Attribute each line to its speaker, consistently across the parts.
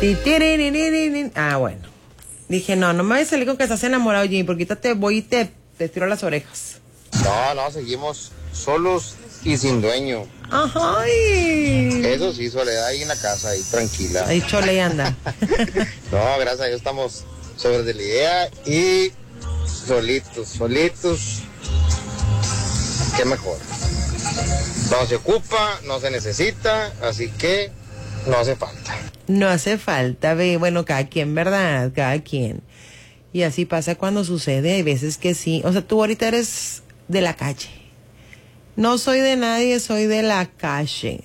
Speaker 1: Ah, bueno. Dije, no me voy a salir con que estás enamorado, Jimmy, porque ahorita te voy y te tiro las orejas.
Speaker 2: No, seguimos solos y sin dueño.
Speaker 1: Ajá.
Speaker 2: Eso sí, soledad ahí en la casa, ahí tranquila.
Speaker 1: Ahí chole y anda.
Speaker 2: No, gracias a Dios estamos sobre de la idea y solitos. Qué mejor. No se ocupa, no se necesita, así que no hace falta.
Speaker 1: No hace falta, ve, bueno, cada quien, ¿verdad? Cada quien. Y así pasa cuando sucede, hay veces que sí. O sea, tú ahorita eres de la calle. No soy de nadie, soy de la calle.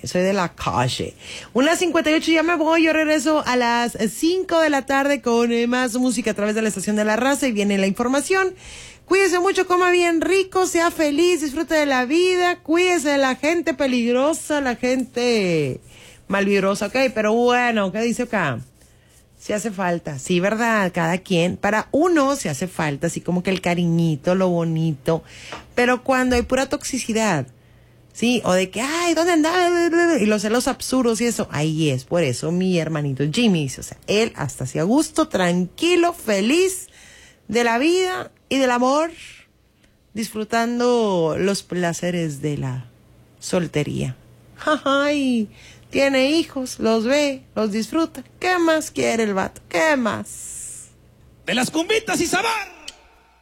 Speaker 1: 1:58, ya me voy. Yo regreso a las 5 de la tarde con más música a través de la estación de La Raza y viene la información. Cuídese mucho, coma bien rico, sea feliz, disfrute de la vida, cuídese de la gente peligrosa, la gente malvibrosa, ok, pero bueno, ¿qué dice acá? Si hace falta, sí, ¿verdad? Cada quien, para uno se hace falta, así como que el cariñito, lo bonito, pero cuando hay pura toxicidad, sí, o de que, ay, ¿dónde andaba? Y los celos absurdos y eso, ahí es, por eso mi hermanito Jimmy dice, o sea, él hasta así a gusto, tranquilo, feliz de la vida y del amor, disfrutando los placeres de la soltería. Ay, tiene hijos, los ve, los disfruta. ¿Qué más quiere el vato? ¿Qué más?
Speaker 3: De las cumbitas y sabar.